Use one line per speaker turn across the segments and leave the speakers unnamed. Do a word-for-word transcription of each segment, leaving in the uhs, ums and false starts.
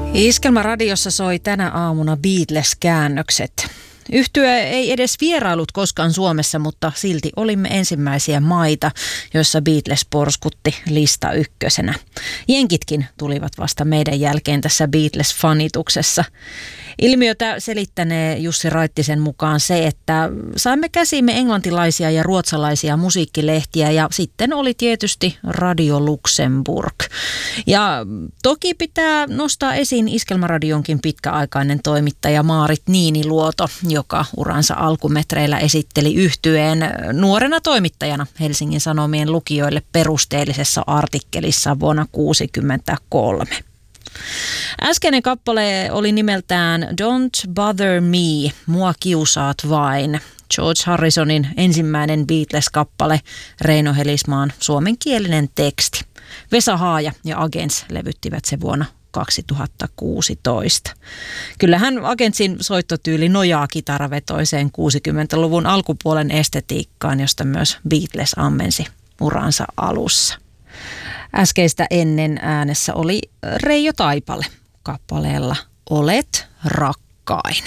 Iskelmä radiossa soi tänä aamuna Beatles-käännökset. Yhtye ei edes vierailut koskaan Suomessa, mutta silti olimme ensimmäisiä maita, joissa Beatles porskutti lista ykkösenä. Jenkitkin tulivat vasta meidän jälkeen tässä Beatles-fanituksessa. Ilmiötä selittänee Jussi Raittisen mukaan se, että saimme käsimme englantilaisia ja ruotsalaisia musiikkilehtiä ja sitten oli tietysti Radio Luxemburg. Ja toki pitää nostaa esiin Iskelmäradionkin pitkäaikainen toimittaja Maarit Niiniluoto, joka uransa alkumetreillä esitteli yhtyeen nuorena toimittajana Helsingin Sanomien lukijoille perusteellisessa artikkelissa vuonna tuhatyhdeksänsataakuusikymmentäkolme. Äskeinen kappale oli nimeltään Don't Bother Me, mua kiusaat vain. George Harrisonin ensimmäinen Beatles-kappale, Reino Helismaan suomenkielinen teksti. Vesa Haaja ja Agents levyttivät se vuonna kaksituhattakuusitoista. Kyllähän Agentsin soittotyyli nojaa kitaravetoiseen kuusikymmentäluvun alkupuolen estetiikkaan, josta myös Beatles ammensi uransa alussa. Äskeistä ennen äänessä oli Reijo Taipale kappaleella Olet rakkain.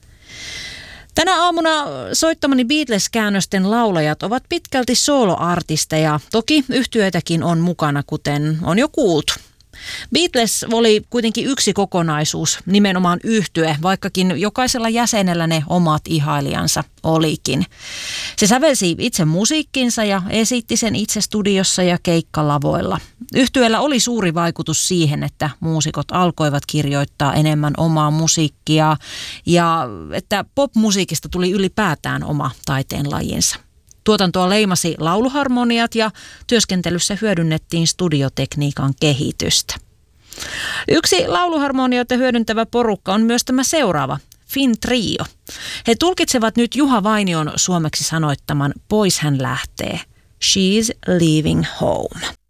Tänä aamuna soittamani Beatles-käännösten laulajat ovat pitkälti soloartisteja. Toki yhtyeitäkin on mukana, kuten on jo kuultu. Beatles oli kuitenkin yksi kokonaisuus, nimenomaan yhtye, vaikkakin jokaisella jäsenellä ne omat ihailijansa olikin. Se sävelsi itse musiikkinsa ja esitti sen itse studiossa ja keikkalavoilla. Yhtyeellä oli suuri vaikutus siihen, että muusikot alkoivat kirjoittaa enemmän omaa musiikkia ja että popmusiikista tuli ylipäätään oma taiteenlajinsa. Tuotantoa leimasi lauluharmoniat ja työskentelyssä hyödynnettiin studiotekniikan kehitystä. Yksi lauluharmonioita hyödyntävä porukka on myös tämä seuraava, Finn Trio. He tulkitsevat nyt Juha Vainion suomeksi sanoittaman Pois hän lähtee, She's leaving home.